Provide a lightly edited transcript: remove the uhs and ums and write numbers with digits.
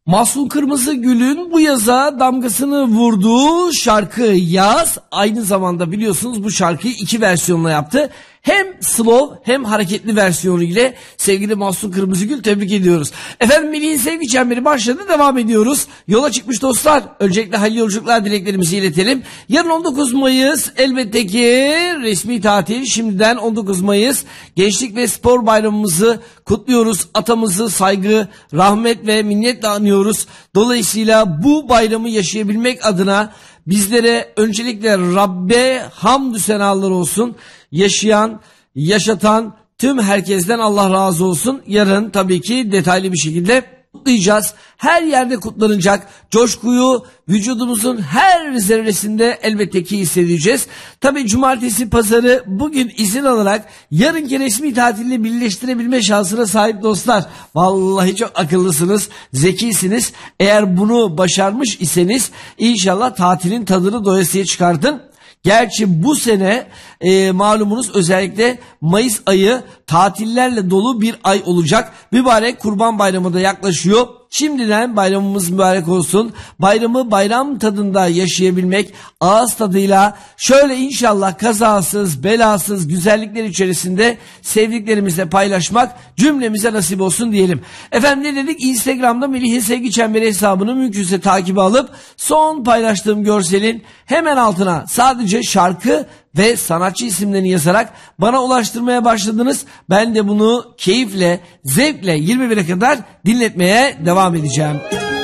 Mahsun Kırmızıgül'ün bu yaza damgasını vurduğu şarkı Yaz. Aynı zamanda biliyorsunuz bu şarkıyı iki versiyonla yaptı. Hem slow hem hareketli versiyonu ile sevgili Mahsun Kırmızıgül tebrik ediyoruz. Efendim Melih'in sevgi çemberi başladı, devam ediyoruz. Yola çıkmış dostlar. Öncelikle hayırlı yolculuklar dileklerimizi iletelim. Yarın 19 Mayıs elbette ki resmi tatil. Şimdiden 19 Mayıs Gençlik ve Spor Bayramımızı kutluyoruz. Atamızı saygı, rahmet ve minnetle anıyoruz. Dolayısıyla bu bayramı yaşayabilmek adına bizlere öncelikle Rabbe hamdü senalar olsun. Yaşayan, yaşatan tüm herkesten Allah razı olsun. Yarın tabii ki detaylı bir şekilde kutlayacağız. Her yerde kutlanacak. Coşkuyu vücudumuzun her zerresinde elbette ki hissedeceğiz. Tabii cumartesi pazarı bugün izin alarak yarınki resmi tatille birleştirebilme şansına sahip dostlar. Vallahi çok akıllısınız, zekisiniz. Eğer bunu başarmış iseniz inşallah tatilin tadını doyasıya çıkartın. Gerçi bu sene malumunuz özellikle Mayıs ayı tatillerle dolu bir ay olacak. Mübarek Kurban Bayramı da yaklaşıyor. Şimdiden bayramımız mübarek olsun. Bayramı bayram tadında yaşayabilmek, ağız tadıyla şöyle inşallah kazasız, belasız, güzellikler içerisinde sevdiklerimizle paylaşmak cümlemize nasip olsun diyelim. Efendim ne dedik? Instagram'da Melih'in Sevgi Çemberi hesabını mümkünse takibe alıp son paylaştığım görselin hemen altına sadece şarkı ve sanatçı isimlerini yazarak bana ulaştırmaya başladınız. Ben de bunu keyifle, zevkle 21'e kadar dinletmeye devam edeceğim.